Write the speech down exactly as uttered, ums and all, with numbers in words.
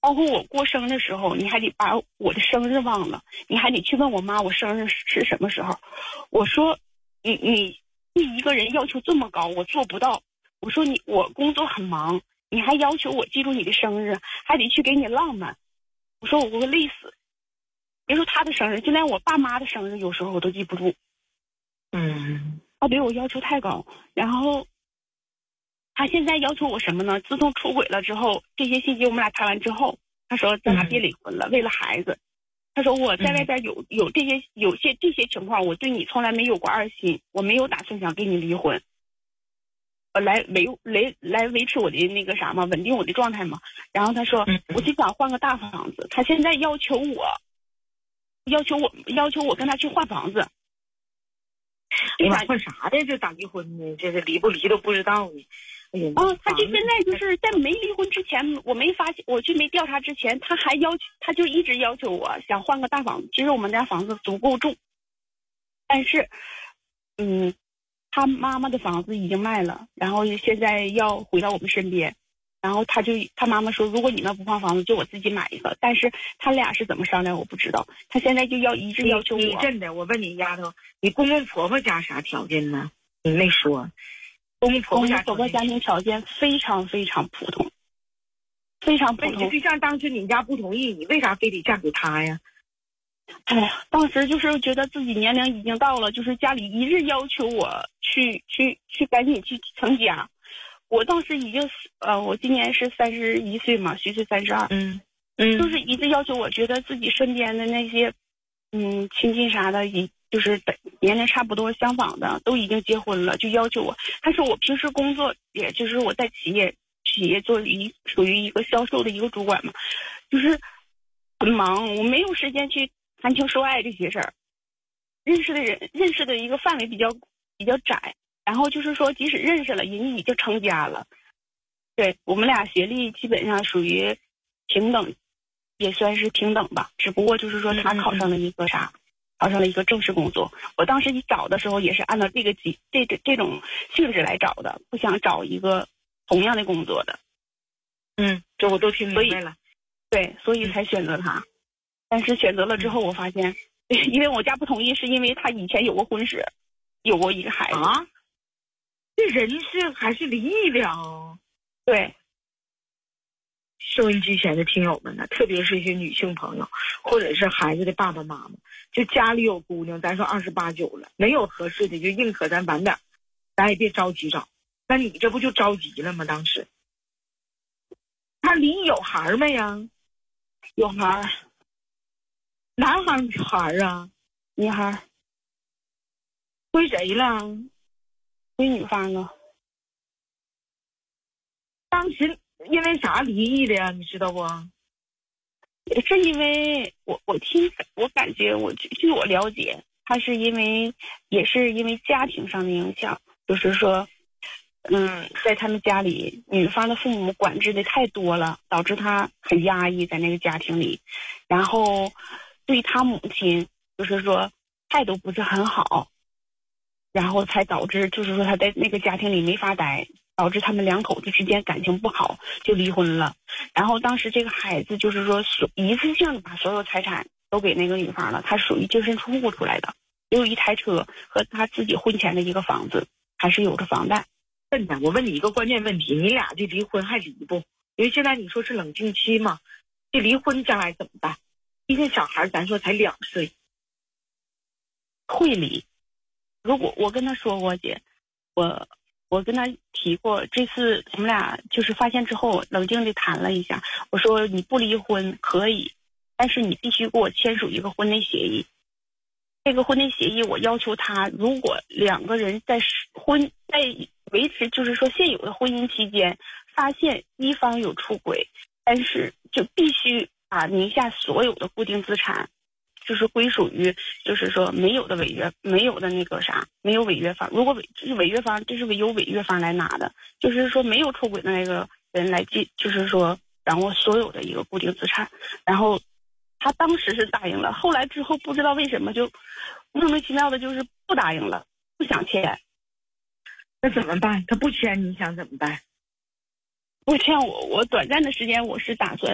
包括我过生日的时候，你还得把我的生日忘了，你还得去问我妈我生日是什么时候。我说你你对一个人要求这么高，我做不到。我说你我工作很忙，你还要求我记住你的生日，还得去给你浪漫。我说我会累死。别说他的生日，就连我爸妈的生日有时候我都记不住。 嗯， 他对我要求太高。然后他现在要求我什么呢？自从出轨了之后，这些信息我们俩谈完之后，他说咱俩别离婚了，嗯、为了孩子。他说我在外边有有这些有些这些情况，我对你从来没有过二心，我没有打算想跟你离婚，呃，来维来来维持我的那个啥嘛，稳定我的状态嘛。然后他说我就想换个大房子，他现在要求我要求我要求我跟他去换房子。 哎呀，换啥呀？这咋离婚呢？这个离不离都不知道呢。哎呀， 哦，他就现在就是在没离婚之前，我没发现，我去没调查之前，他还要求，他就一直要求我想换个大房子。其实我们家房子足够住，但是，嗯，他妈妈的房子已经卖了，然后现在要回到我们身边。然后他就他妈妈说，如果你们不换房子，就我自己买一个。但是他俩是怎么商量，我不知道。他现在就要一直要求我。 你真的，我问你丫头，你公公婆婆家啥条件呢？你没说。公公婆婆家婆婆家庭条件非常非常普通，非常普通。 那你对象当时你家不同意，你为啥非得嫁给他呀？ 哎呀，当时就是觉得自己年龄已经到了，就是家里一直要求我去去去赶紧去成家。我当时已经呃，我今年是三十一岁嘛，虚岁三十二， 嗯嗯， 就是一直要求我，觉得自己身边的那些嗯亲戚啥的，已就是年龄差不多相仿的都已经结婚了，就要求我。但是我平时工作，也就是我在企业企业做一属于一个销售的一个主管嘛，就是很忙，我没有时间去谈情说爱这些事儿。认识的人认识的一个范围比较比较窄。然后就是说，即使认识了，人家已经成家了。对，我们俩学历基本上属于平等，也算是平等吧。只不过就是说，他考上了一个啥，考上了一个正式工作。我当时一找的时候，也是按照这个级这个这种性质来找的，不想找一个同样的工作的。 嗯，这我都听明白了。 对，所以才选择他。但是选择了之后，我发现，因为我家不同意，是因为他以前有过婚史，有过一个孩子。 啊？这人是还是离异了？ 对， 收音机前的听友们呢，特别是一些女性朋友，或者是孩子的爸爸妈妈，就家里有姑娘，咱说二十八九了，没有合适的就宁可咱晚点，咱也别着急找。那你这不就着急了吗？当时他离异有孩没呀？ 有孩， 男孩女孩啊？ 女孩。 归谁了？ 归女方了。 当时因为啥离异的呀？你知道不？ 是因为我我听我感觉我据我了解，他是因为也是因为家庭上的影响，就是说，嗯，在他们家里，女方的父母管制的太多了，导致他很压抑在那个家庭里，然后对他母亲就是说态度不是很好。然后才导致，就是说他在那个家庭里没法待，导致他们两口子之间感情不好，就离婚了。然后当时这个孩子就是说，一次性的把所有财产都给那个女方了，他属于净身出户出来的，只有一台车和他自己婚前的一个房子，还是有着房贷。 笨蛋，我问你一个关键问题，你俩这离婚还离不？因为现在你说是冷静期嘛，这离婚将来怎么办？毕竟小孩咱说才两岁， 会离。如果我跟他说过，姐，我我跟他提过，这次我们俩就是发现之后冷静地谈了一下，我说你不离婚可以，但是你必须给我签署一个婚内协议。这个婚内协议我要求他，如果两个人在婚在维持就是说现有的婚姻期间发现一方有出轨，但是就必须把名下所有的固定资产就是归属于，就是说没有的违约，没有的那个啥，没有违约方。如果违这是违约方，这是由违约方来拿的，就是说没有出轨的那个人来记，就是说掌握所有的一个固定资产。然后他当时是答应了，后来之后不知道为什么就莫名其妙的就是不答应了，不想签。 那怎么办？他不签，你想怎么办？ 不签我，我短暂的时间我是打算